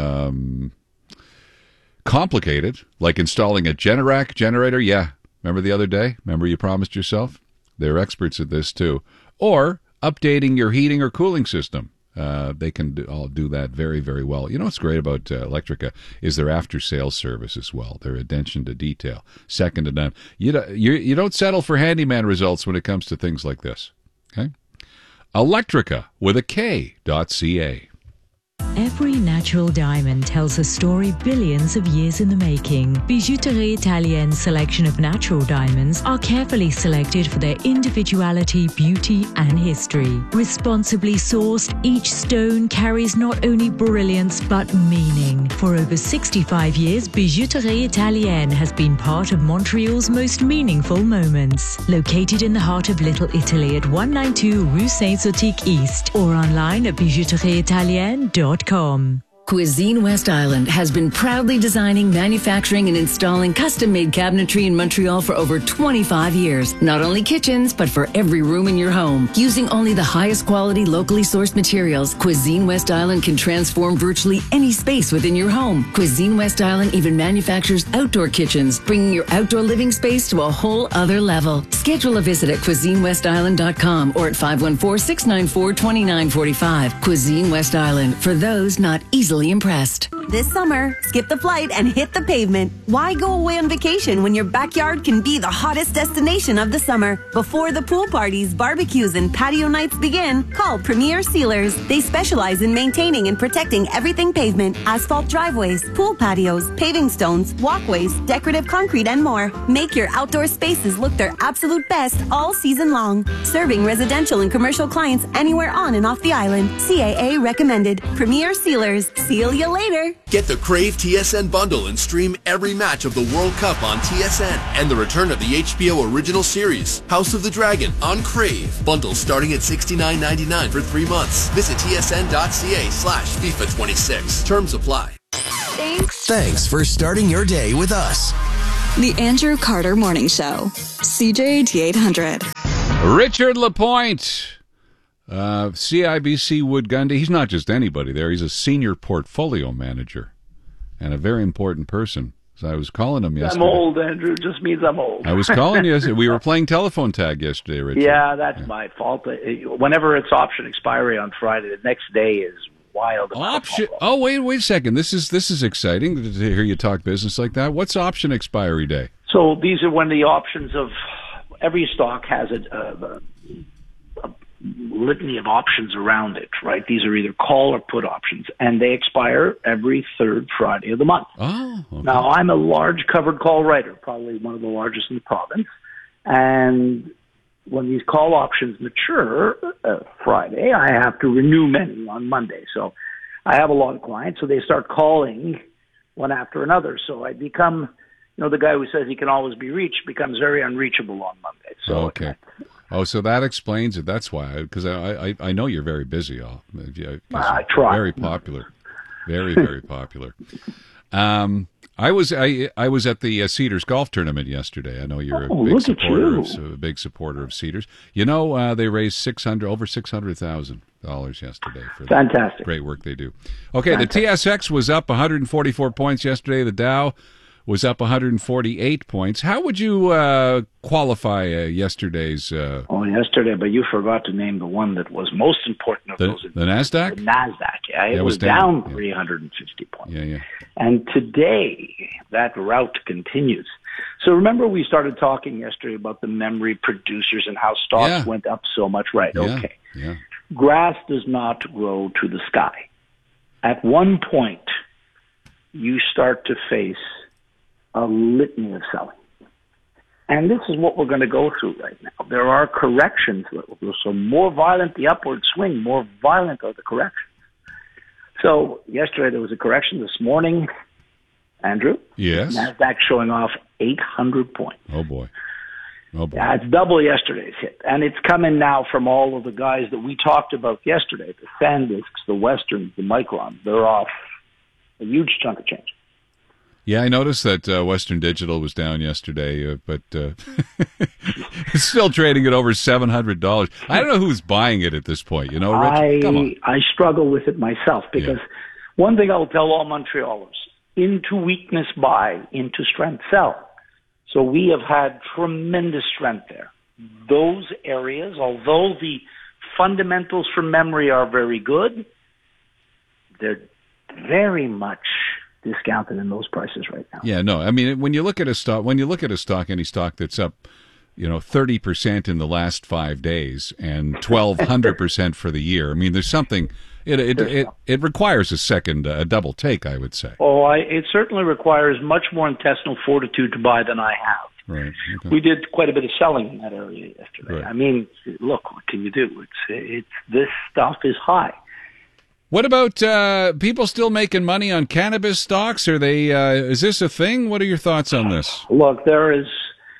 complicated, like installing a Generac generator. Yeah, remember the other day? Remember you promised yourself? They're experts at this too. Or updating your heating or cooling system. They can all do that very, very well. You know what's great about Electrica is their after-sales service as well. Their attention to detail, second to none. You don't settle for handyman results when it comes to things like this. Okay, Electrica with a K.ca. Every natural diamond tells a story billions of years in the making. Bijouterie Italienne's selection of natural diamonds are carefully selected for their individuality, beauty, and history. Responsibly sourced, each stone carries not only brilliance but meaning. For over 65 years, Bijouterie Italienne has been part of Montreal's most meaningful moments. Located in the heart of Little Italy at 192 Rue Saint-Zotique East or online at bijouterieitalienne.com. Cuisine West Island has been proudly designing, manufacturing, and installing custom-made cabinetry in Montreal for over 25 years. Not only kitchens, but for every room in your home. Using only the highest quality, locally sourced materials, Cuisine West Island can transform virtually any space within your home. Cuisine West Island even manufactures outdoor kitchens, bringing your outdoor living space to a whole other level. Schedule a visit at cuisinewestisland.com or at 514-694-2945. Cuisine West Island, for those not easily fully impressed. This summer, skip the flight and hit the pavement. Why go away on vacation when your backyard can be the hottest destination of the summer? Before the pool parties, barbecues, and patio nights begin, call Premier Sealers. They specialize in maintaining and protecting everything pavement, asphalt driveways, pool patios, paving stones, walkways, decorative concrete, and more. Make your outdoor spaces look their absolute best all season long. Serving residential and commercial clients anywhere on and off the island. CAA recommended. Premier Sealers. Seal you later. Get the Crave TSN bundle and stream every match of the World Cup on TSN and the return of the HBO original series, House of the Dragon, on Crave. Bundles starting at $69.99 for 3 months. Visit tsn.ca/FIFA26. Terms apply. Thanks for starting your day with us. The Andrew Carter Morning Show. CJAD 800. Richard Lapointe, CIBC Wood Gundy. He's not just anybody there. He's a senior portfolio manager and a very important person. So I was calling him yesterday. I'm old, Andrew. Just means I'm old. I was calling you. We were playing telephone tag yesterday, Richard. Yeah, that's my fault. Whenever it's option expiry on Friday, the next day is wild. Option? Oh, wait a second. This is exciting to hear you talk business like that. What's option expiry day? So these are when the options of every stock has a litany of options around it, right? These are either call or put options, and they expire every third Friday of the month. Oh, okay. Now, I'm a large covered call writer, probably one of the largest in the province, and when these call options mature Friday, I have to renew many on Monday. So I have a lot of clients, so they start calling one after another. So I become, the guy who says he can always be reached becomes very unreachable on Monday. So okay. Oh, so that explains it. That's why, because I know you're very busy. I try. Very popular, very very popular. I was at the Cedars golf tournament yesterday. I know you're a big supporter of Cedars. They raised over $600,000 yesterday for fantastic the great work they do. Okay, fantastic. The TSX was up 144 points yesterday. The Dow was up 148 points. How would you qualify yesterday's? Yesterday, but you forgot to name the one that was most important of those. The NASDAQ? The NASDAQ, yeah. It was down 350 points. Yeah. And today, that rout continues. So remember we started talking yesterday about the memory producers and how stocks went up so much, right? Yeah. Okay. Yeah. Grass does not grow to the sky. At one point, you start to face a litany of selling. And this is what we're going to go through right now. There are corrections. So more violent the upward swing, more violent are the corrections. So yesterday there was a correction. This morning, Andrew? Yes. NASDAQ showing off 800 points. Oh, boy. Yeah, it's double yesterday's hit. And it's coming now from all of the guys that we talked about yesterday, the SanDisks, the Westerns, the Microns. They're off a huge chunk of change. Yeah, I noticed that Western Digital was down yesterday, but it's still trading at over $700. I don't know who's buying it at this point. Rich? Come on. I struggle with it myself because one thing I will tell all Montrealers, into weakness buy, into strength sell. So we have had tremendous strength there. Those areas, although the fundamentals for memory are very good, they're very much discounted in those prices right now. Yeah, no. I mean, when you look at a stock, any stock that's up, 30% in the last 5 days and 1,200% for the year. I mean, there's something. It requires a double take, I would say. Oh, it certainly requires much more intestinal fortitude to buy than I have. Right. Okay. We did quite a bit of selling in that area yesterday. Right. I mean, look, what can you do? It's this stuff is high. What about people still making money on cannabis stocks? Are they? Is this a thing? What are your thoughts on this? Look, there is.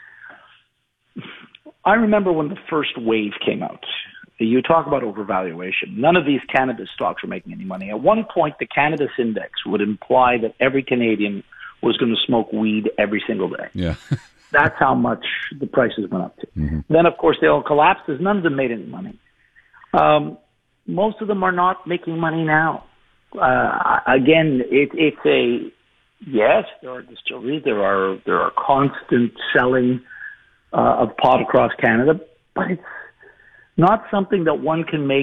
I remember when the first wave came out. You talk about overvaluation. None of these cannabis stocks were making any money. At one point, the cannabis index would imply that every Canadian was going to smoke weed every single day. Yeah. That's how much the prices went up to. Mm-hmm. Then, of course, they all collapsed as none of them made any money. Most of them are not making money now. Again, it's a yes. There are distilleries. There are constant selling of pot across Canada, but it's not something that one can make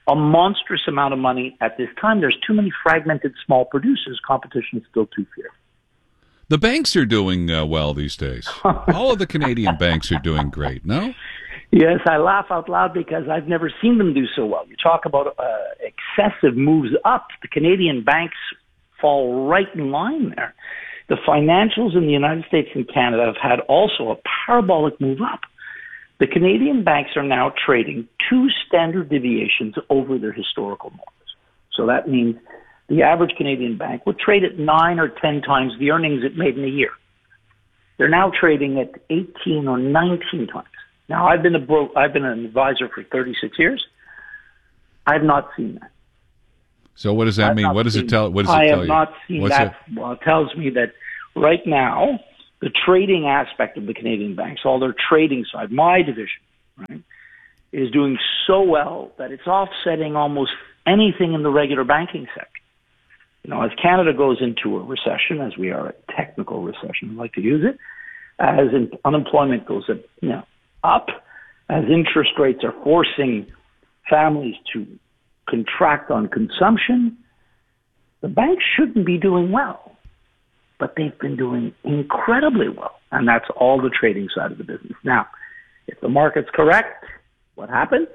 a monstrous amount of money at this time. There's too many fragmented small producers. Competition is still too fierce. The banks are doing well these days. All of the Canadian banks are doing great, no? Yes, I laugh out loud because I've never seen them do so well. You talk about excessive moves up. The Canadian banks fall right in line there. The financials in the United States and Canada have had also a parabolic move up. The Canadian banks are now trading 2 standard deviations over their historical norms. So that means the average Canadian bank would trade at 9 or 10 times the earnings it made in a year. They're now trading at 18 or 19 times. Now, I've been an advisor for 36 years. I've not seen that. So what does that mean? What does it tell? What does it I tell have you? not seen What's that. Well, it tells me that right now, the trading aspect of the Canadian banks, all their trading side, my division, right, is doing so well that it's offsetting almost anything in the regular banking sector. You know, as Canada goes into a recession, as we are a technical recession, I like to use it, as unemployment goes up, as interest rates are forcing families to contract on consumption, the banks shouldn't be doing well, but they've been doing incredibly well, and that's all the trading side of the business. Now, if the market's correct, what happens?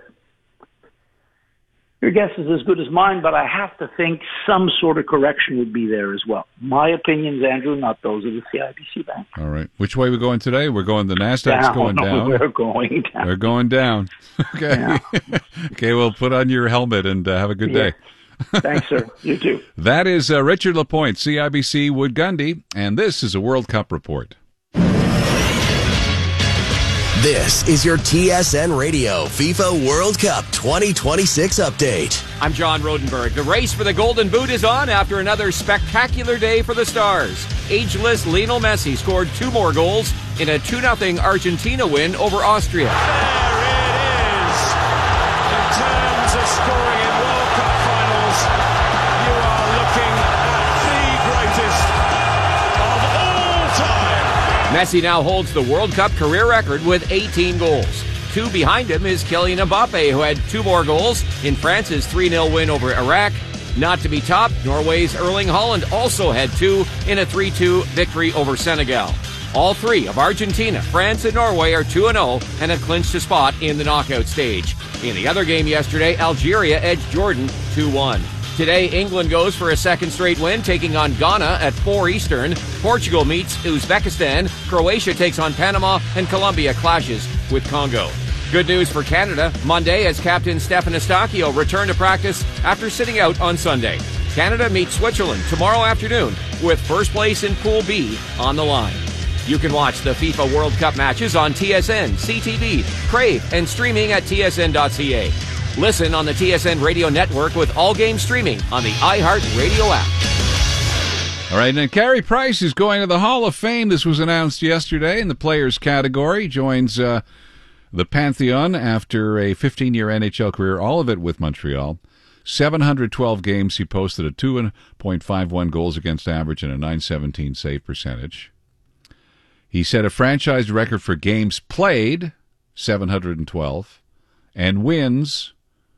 Your guess is as good as mine, but I have to think some sort of correction would be there as well. My opinions, Andrew, not those of the CIBC Bank. All right. Which way are we going today? We're going, the NASDAQ's going down. We're going down. We're going down. Okay. Yeah. Okay, well, put on your helmet and have a good day. Thanks, sir. You too. That is Richard Lapointe, CIBC Wood Gundy, and this is a World Cup report. This is your TSN Radio FIFA World Cup 2026 update. I'm John Rodenberg. The race for the Golden Boot is on after another spectacular day for the Stars. Ageless Lionel Messi scored 2 more goals in a 2-0 Argentina win over Austria. There it is. In terms of scoring in World Cup finals, you are looking at the greatest of all time. Messi now holds the World Cup career record with 18 goals. 2 behind him is Kylian Mbappe, who had 2 more goals in France's 3-0 win over Iraq. Not to be topped, Norway's Erling Haaland also had 2 in a 3-2 victory over Senegal. All 3 of Argentina, France, and Norway are 2-0 and have clinched a spot in the knockout stage. In the other game yesterday, Algeria edged Jordan 2-1. Today, England goes for a second straight win, taking on Ghana at 4 Eastern. Portugal meets Uzbekistan. Croatia takes on Panama, and Colombia clashes with Congo. Good news for Canada. Monday, as captain Stefan Eustáquio returned to practice after sitting out on Sunday. Canada meets Switzerland tomorrow afternoon, with first place in Pool B on the line. You can watch the FIFA World Cup matches on TSN, CTV, Crave, and streaming at tsn.ca. Listen on the TSN Radio Network with all games streaming on the iHeartRadio app. All right, and Carey Price is going to the Hall of Fame. This was announced yesterday in the players category. Joins the Pantheon after a 15-year NHL career, all of it with Montreal. 712 games. He posted a 2.51 goals against average and a .917 save percentage. He set a franchise record for games played, 712, and wins,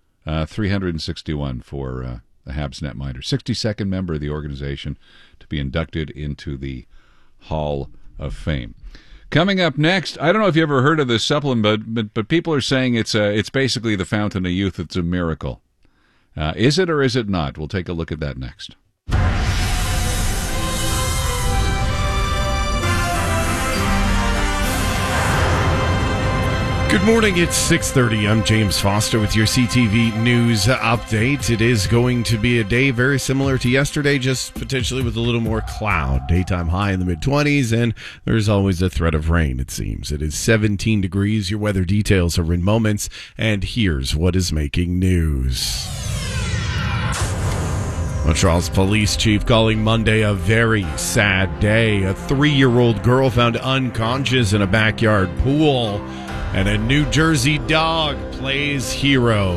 361 for the Habs netminder. 62nd member of the organization to be inducted into the Hall of Fame. Coming up next, I don't know if you ever heard of this supplement, but people are saying it's basically the fountain of youth. It's a miracle. Is it or is it not? We'll take a look at that next. Good morning, it's 6:30. I'm James Foster with your CTV News update. It is going to be a day very similar to yesterday, just potentially with a little more cloud. Daytime high in the mid-20s, and there's always a threat of rain, it seems. It is 17 degrees. Your weather details are in moments, and here's what is making news. Montreal's police chief calling Monday a very sad day. A 3-year-old girl found unconscious in a backyard pool. And a New Jersey dog plays hero.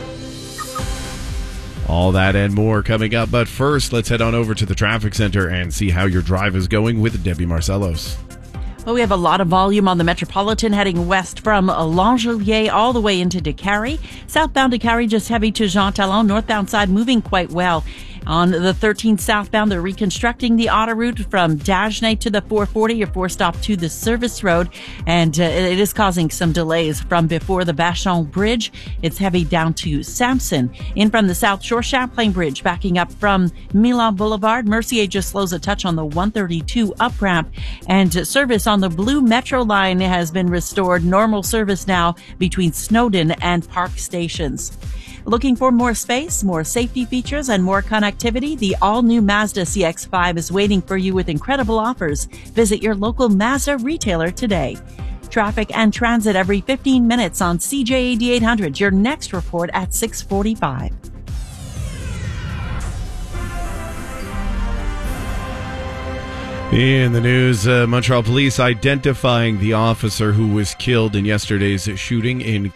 All that and more coming up. But first, let's head on over to the traffic center and see how your drive is going with Debbie Marcellos. Well, we have a lot of volume on the Metropolitan heading west from L'Angelier all the way into Décarie. Southbound Décarie just heavy to Jean Talon. Northbound side moving quite well. On the 13 southbound, they're reconstructing the auto route from Dagenais to the 440, your four-stop to the service road, and it is causing some delays from before the Vachon Bridge. It's heavy down to Sampson. In from the South Shore, Champlain Bridge backing up from Milan Boulevard. Mercier just slows a touch on the 132 up ramp, and service on the Blue Metro line has been restored. Normal service now between Snowden and Park stations. Looking for more space, more safety features, and more connectivity? The all-new Mazda CX-5 is waiting for you with incredible offers. Visit your local Mazda retailer today. Traffic and transit every 15 minutes on CJAD 800. Your next report at 6:45. In the news, Montreal police identifying the officer who was killed in yesterday's shooting in